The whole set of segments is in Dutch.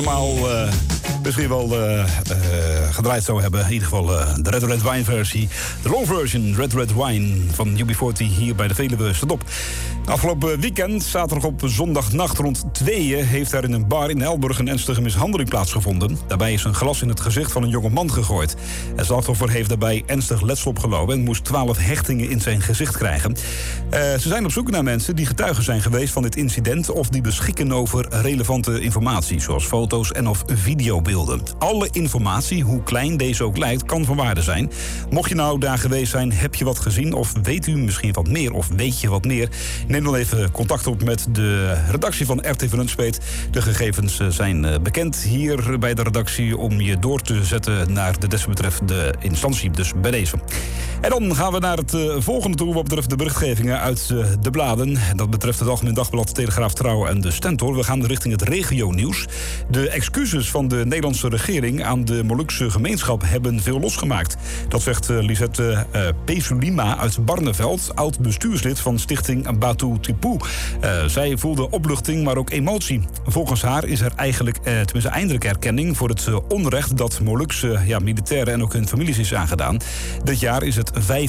Misschien wel gedraaid zou hebben. In ieder geval de Red Wine versie. De long version Red Wine van UB40 hier bij de Veluwe staat op. Afgelopen weekend, zaterdag op zondagnacht rond 2:00... heeft er in een bar in Elburg een ernstige mishandeling plaatsgevonden. Daarbij is een glas in het gezicht van een jonge man gegooid. Het slachtoffer heeft daarbij ernstig letsel opgelopen en moest 12 hechtingen in zijn gezicht krijgen. Ze zijn op zoek naar mensen die getuigen zijn geweest van dit incident of die beschikken over relevante informatie, zoals foto's en of videobeelden. Alle informatie, hoe klein deze ook lijkt, kan van waarde zijn. Mocht je nou daar geweest zijn, heb je wat gezien of weet u misschien wat meer of weet je wat meer? Neem dan even contact op met de redactie van RTV Nunspeet. De gegevens zijn bekend hier bij de redactie om je door te zetten naar de desbetreffende instantie, dus bij deze. En dan gaan we naar het volgende toe wat betreft de berichtgevingen uit de bladen. Dat betreft het Algemeen Dagblad, Telegraaf, Trouw en de Stentor. We gaan richting het regionieuws. De excuses van de Nederlandse regering aan de Molukse gemeenschap hebben veel losgemaakt. Dat zegt Lisette Pesulima uit Barneveld, oud-bestuurslid van stichting Batu Tipu. Zij voelde opluchting, maar ook emotie. Volgens haar is er eigenlijk tenminste eindelijk erkenning voor het onrecht dat Molukse militairen en ook hun families is aangedaan. Dit jaar is het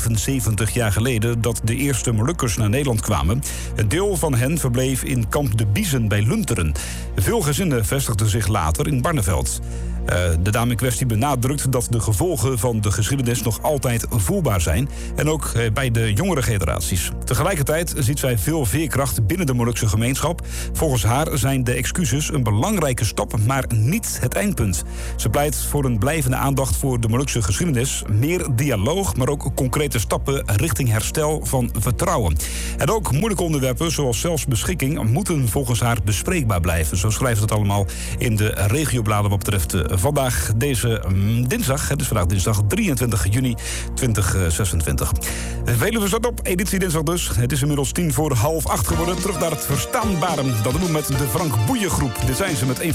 75 jaar geleden dat de eerste Molukkers naar Nederland kwamen. Een deel van hen verbleef in kamp de Biezen bij Lunteren. Veel gezinnen vestigden zich later in Barneveld. De dame in kwestie benadrukt dat de gevolgen van de geschiedenis nog altijd voelbaar zijn. En ook bij de jongere generaties. Tegelijkertijd ziet zij veel veerkracht binnen de Molukse gemeenschap. Volgens haar zijn de excuses een belangrijke stap, maar niet het eindpunt. Ze pleit voor een blijvende aandacht voor de Molukse geschiedenis. Meer dialoog, maar ook concrete stappen richting herstel van vertrouwen. En ook moeilijke onderwerpen, zoals zelfbeschikking, moeten volgens haar bespreekbaar blijven. Zo schrijft het allemaal in de regiobladen wat betreft vandaag deze dinsdag. Het is vandaag dinsdag 23 juni 2026. Veluwe staat op, editie dinsdag dus. Het is inmiddels 7:50 geworden. Terug naar het verstaanbare. Dat doen we met de Frank Boeien groep. Dit zijn ze met een